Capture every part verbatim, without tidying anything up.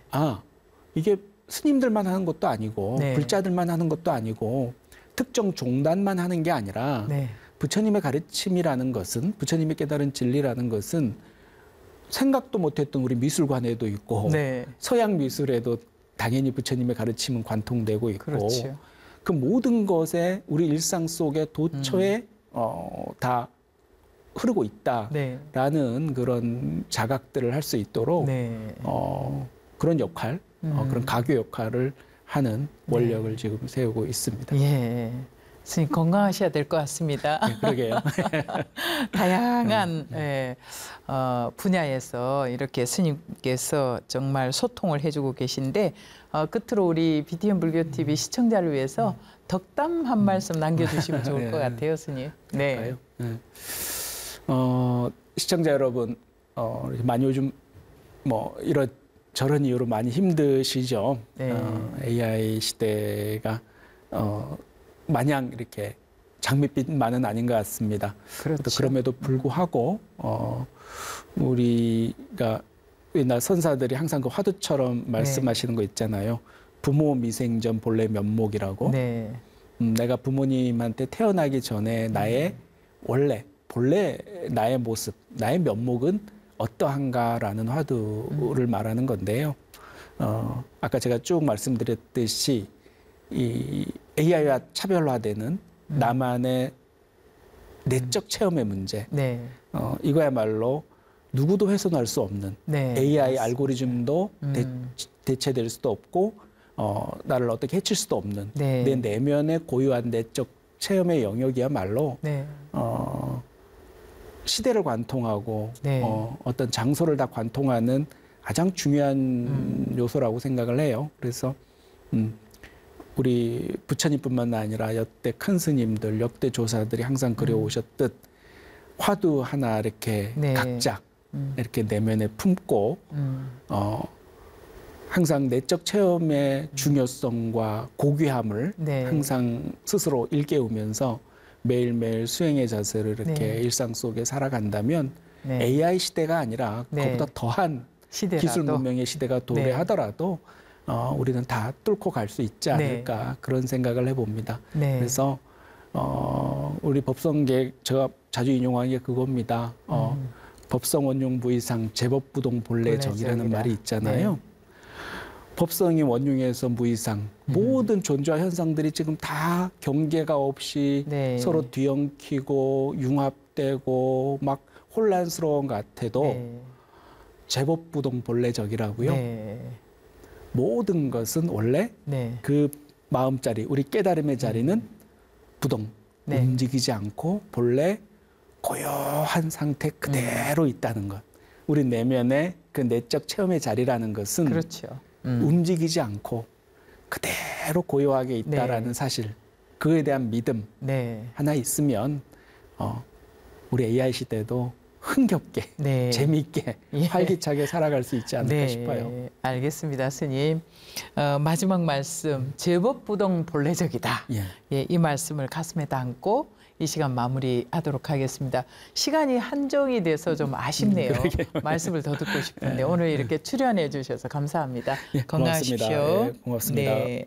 아, 이게 스님들만 하는 것도 아니고 네. 불자들만 하는 것도 아니고 특정 종단만 하는 게 아니라 네. 부처님의 가르침이라는 것은, 부처님이 깨달은 진리라는 것은 생각도 못했던 우리 미술관에도 있고 네. 서양 미술에도 당연히 부처님의 가르침은 관통되고 있고 그렇죠. 그 모든 것에 우리 일상 속에 도처에 음. 어, 다 흐르고 있다라는 네. 그런 자각들을 할 수 있도록 네. 어, 그런 역할, 음. 어, 그런 가교 역할을 하는 원력을 네. 지금 세우고 있습니다. 예. 스님 건강하셔야 될 것 같습니다. 네, 그러게요. 다양한 예, 어, 분야에서 이렇게 스님께서 정말 소통을 해주고 계신데 어, 끝으로 우리 비티엠 불교티비 시청자를 위해서 덕담 한 말씀 남겨주시면 좋을 네. 것 같아요, 스님. 네. 네. 어, 시청자 여러분, 어, 많이 요즘 뭐 이런 저런 이유로 많이 힘드시죠. 네. 어, 에이아이 시대가 어, 마냥 이렇게 장밋빛만은 아닌 것 같습니다. 그렇죠. 그럼에도 불구하고 어, 우리가 옛날 선사들이 항상 그 화두처럼 말씀하시는 네. 거 있잖아요. 부모 미생전 본래 면목이라고. 네. 음, 내가 부모님한테 태어나기 전에 나의 네. 원래 본래 나의 모습, 나의 면목은 어떠한가라는 화두를 음. 말하는 건데요. 어, 아까 제가 쭉 말씀드렸듯이 이 에이아이와 차별화되는 음. 나만의 내적 체험의 문제. 네. 어, 이거야말로 누구도 훼손할 수 없는 네, 에이아이 맞습니다. 알고리즘도 음. 대, 대체될 수도 없고 어, 나를 어떻게 해칠 수도 없는 네. 내 내면의 고유한 내적 체험의 영역이야말로 네. 어, 시대를 관통하고 네. 어, 어떤 장소를 다 관통하는 가장 중요한 음. 요소라고 생각을 해요. 그래서 음, 우리 부처님뿐만 아니라 여태 큰 스님들, 역대 조사들이 항상 그려오셨듯 화두 하나 이렇게 네. 각자 음. 이렇게 내면에 품고 음. 어, 항상 내적 체험의 중요성과 고귀함을 네. 항상 스스로 일깨우면서 매일매일 수행의 자세를 이렇게 네. 일상 속에 살아간다면 네. 에이아이 시대가 아니라 네. 그보다 더한 시대라도. 기술 문명의 시대가 도래하더라도 네. 어, 우리는 다 뚫고 갈 수 있지 않을까 네. 그런 생각을 해봅니다. 네. 그래서 어, 우리 법성계 제가 자주 인용하는 게 그겁니다. 어, 음. 법성 원용 무이상 제법부동 본래적이라는 말이 있잖아요. 네. 법성이 원흉에서 무이상 음. 모든 존재와 현상들이 지금 다 경계가 없이 네. 서로 뒤엉키고 융합되고 막 혼란스러운 것 같아도 네. 제법부동 본래적이라고요. 네. 모든 것은 원래 네. 그 마음자리, 우리 깨달음의 자리는 음. 부동, 네. 움직이지 않고 본래 고요한 상태 그대로 음. 있다는 것. 우리 내면의 그 내적 체험의 자리라는 것은 그렇죠. 음. 움직이지 않고 그대로 고요하게 있다라는 네. 사실, 그에 대한 믿음 네. 하나 있으면 어, 우리 에이아이 시대도 흥겹게, 네. 재미있게, 예. 활기차게 살아갈 수 있지 않을까 네. 싶어요. 알겠습니다, 스님. 어, 마지막 말씀, 제법부동 본래적이다. 예. 예, 이 말씀을 가슴에 담고 이 시간 마무리하도록 하겠습니다. 시간이 한정이 돼서 좀 아쉽네요. 음, 말씀을 더 듣고 싶은데 네. 오늘 이렇게 출연해 주셔서 감사합니다. 예, 건강하십시오. 고맙습니다. 예, 고맙습니다. 네.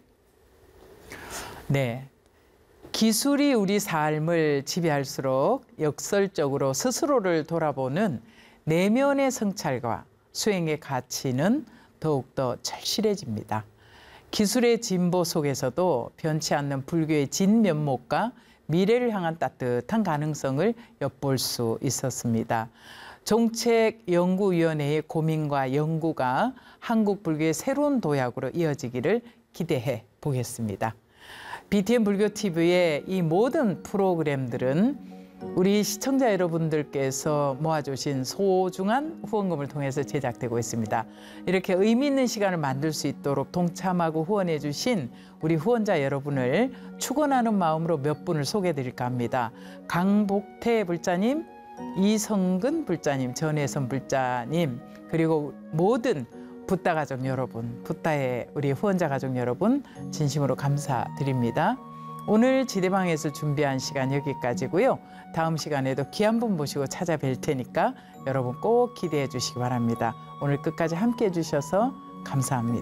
네. 기술이 우리 삶을 지배할수록 역설적으로 스스로를 돌아보는 내면의 성찰과 수행의 가치는 더욱더 절실해집니다. 기술의 진보 속에서도 변치 않는 불교의 진면목과 미래를 향한 따뜻한 가능성을 엿볼 수 있었습니다. 정책연구위원회의 고민과 연구가 한국 불교의 새로운 도약으로 이어지기를 기대해 보겠습니다. 비티엠 불교티비의 이 모든 프로그램들은 우리 시청자 여러분들께서 모아주신 소중한 후원금을 통해서 제작되고 있습니다. 이렇게 의미 있는 시간을 만들 수 있도록 동참하고 후원해 주신 우리 후원자 여러분을 축원하는 마음으로 몇 분을 소개해 드릴까 합니다. 강복태 불자님, 이성근 불자님, 전혜선 불자님, 그리고 모든 붓다 가족 여러분, 붓다의 우리 후원자 가족 여러분 진심으로 감사드립니다. 오늘 지대방에서 준비한 시간 여기까지고요. 다음 시간에도 귀한 분 모시고 찾아뵐 테니까 여러분 꼭 기대해 주시기 바랍니다. 오늘 끝까지 함께해 주셔서 감사합니다.